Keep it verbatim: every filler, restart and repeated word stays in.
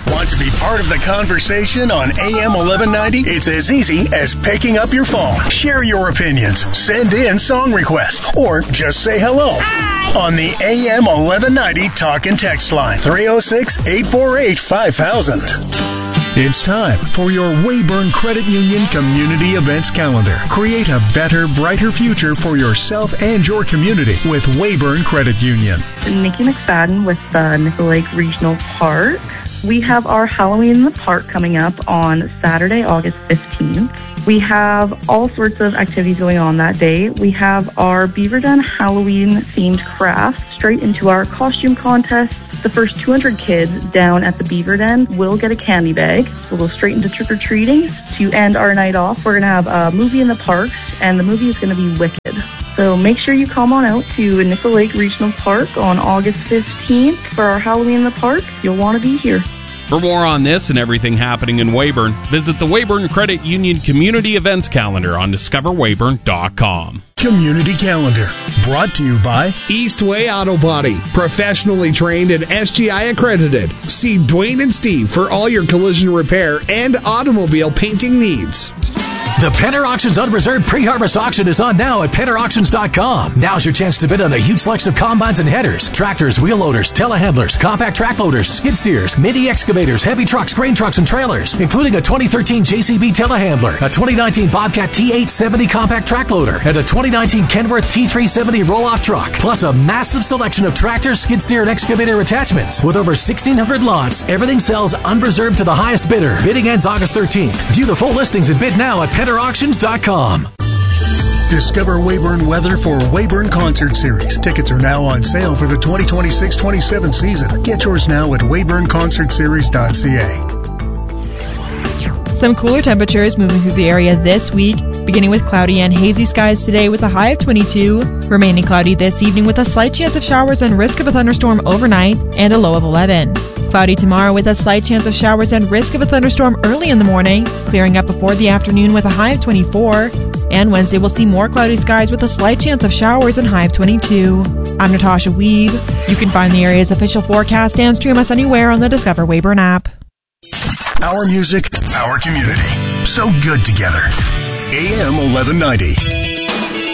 Want to be part of the conversation on A M eleven ninety? It's as easy as picking up your phone. Share your opinions, send in song requests, or just say hello. Hi. On the A M eleven ninety talk and text line, three oh six, eight four eight, five thousand. It's time for your Weyburn Credit Union Community Events Calendar. Create a better, brighter future for yourself and your community with Weyburn Credit Union. Nikki McFadden with the Nickel Lake Regional Park. We have our Halloween in the Park coming up on Saturday, August fifteenth. We have all sorts of activities going on that day. We have our Beaver Den Halloween-themed crafts straight into our costume contest. The first two hundred kids down at the Beaver Den will get a candy bag. We'll go straight into trick-or-treating. To end our night off, we're going to have a movie in the parks, and the movie is going to be Wicked. So make sure you come on out to Nickel Lake Regional Park on August fifteenth for our Halloween in the Park. You'll want to be here. For more on this and everything happening in Weyburn, visit the Weyburn Credit Union Community Events Calendar on discover weyburn dot com. Community Calendar, brought to you by Eastway Auto Body, professionally trained and S G I accredited. See Dwayne and Steve for all your collision repair and automobile painting needs. The Penner Auctions Unreserved Pre-Harvest Auction is on now at penner auctions dot com. Now's your chance to bid on a huge selection of combines and headers, tractors, wheel loaders, telehandlers, compact track loaders, skid steers, mini excavators, heavy trucks, grain trucks, and trailers, including a twenty thirteen J C B telehandler, a twenty nineteen Bobcat T eight seventy compact track loader, and a twenty nineteen Kenworth T three seventy roll-off truck, plus a massive selection of tractors, skid steer, and excavator attachments. With over sixteen hundred lots, everything sells unreserved to the highest bidder. Bidding ends August thirteenth. View the full listings and bid now at penner auctions dot com. Discover Weyburn weather for Weyburn Concert Series. Tickets are now on sale for the twenty twenty-six twenty-seven season. Get yours now at weyburn concert series dot c a. Some cooler temperatures moving through the area this week, beginning with cloudy and hazy skies today with a high of twenty-two, remaining cloudy this evening with a slight chance of showers and risk of a thunderstorm overnight, and a low of eleven. Cloudy tomorrow with a slight chance of showers and risk of a thunderstorm early in the morning, clearing up before the afternoon with a high of twenty-four. And Wednesday we'll see more cloudy skies with a slight chance of showers and high of twenty-two. I'm Natasha Weeb. You can find the area's official forecast and stream us anywhere on the Discover Weyburn app. Our music, our community. So good together. A M eleven ninety.